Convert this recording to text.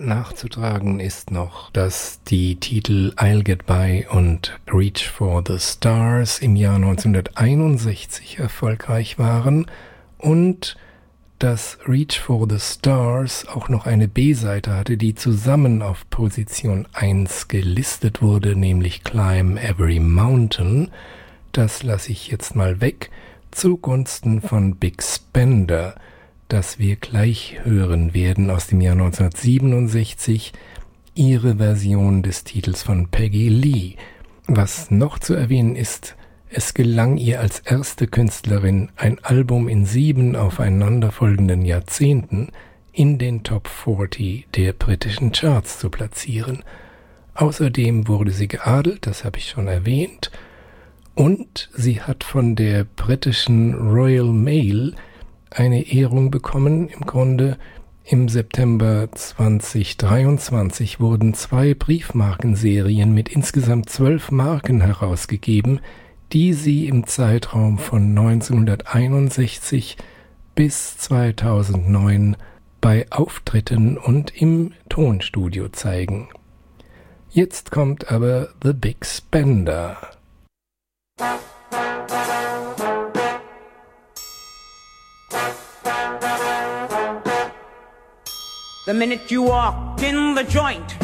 nachzutragen ist noch, dass die Titel I'll Get By und Reach for the Stars im Jahr 1961 erfolgreich waren und dass Reach for the Stars auch noch eine B-Seite hatte, die zusammen auf Position 1 gelistet wurde, nämlich Climb Every Mountain. Das lasse ich jetzt mal weg, zugunsten von Big Spender, das wir gleich hören werden aus dem Jahr 1967, ihre Version des Titels von Peggy Lee. Was noch zu erwähnen ist, es gelang ihr als erste Künstlerin, ein Album in 7 aufeinanderfolgenden Jahrzehnten in den Top 40 der britischen Charts zu platzieren. Außerdem wurde sie geadelt, das habe ich schon erwähnt, und sie hat von der britischen Royal Mail eine Ehrung bekommen. Im Grunde im September 2023 wurden 2 Briefmarkenserien mit insgesamt 12 Marken herausgegeben, die sie im Zeitraum von 1961 bis 2009 bei Auftritten und im Tonstudio zeigen. Jetzt kommt aber The Big Spender. The minute you walk in the joint,